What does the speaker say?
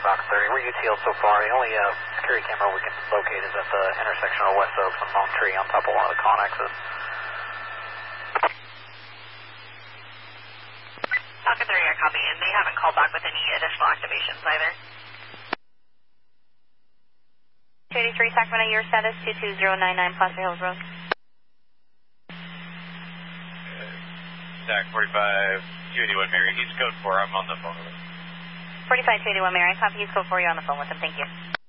Fox 30. We're UTL so far. The only security camera we can locate is at the intersection of West Oaks and Lone Tree on top of one of the connexes. Falcon 30, I copy, and they haven't called back with any additional activations either. 283 Sacramento, your status 22099 Placer Hills Road. TAC 45 281 Mary, he's code 4, I'm on the phone with him. 45 281 Mary, I copy, he's code 4, you're on the phone with him, thank you.